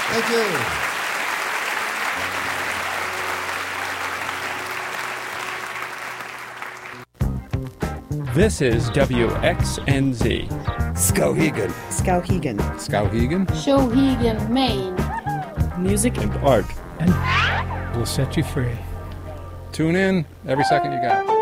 Thank you. This is WXNZ. Skowhegan. Skowhegan. Skowhegan. Skowhegan, Maine. Music and art. And we'll set you free. Tune in every second you got.